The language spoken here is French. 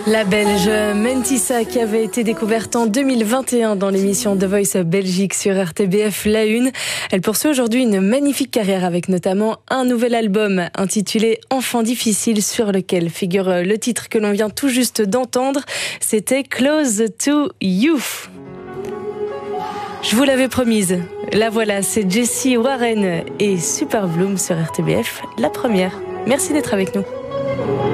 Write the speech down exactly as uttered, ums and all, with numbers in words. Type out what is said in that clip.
La Belge Mentissa, qui avait été découverte en deux mille vingt et un dans l'émission The Voice Belgique sur R T B F La Une. Elle poursuit aujourd'hui une magnifique carrière avec notamment un nouvel album intitulé Enfant difficile, sur lequel figure le titre que l'on vient tout juste d'entendre. C'était Close to You. Je vous l'avais promise. La voilà, c'est Jessie Warren et Super Bloom sur R T B F, la première. Merci d'être avec nous.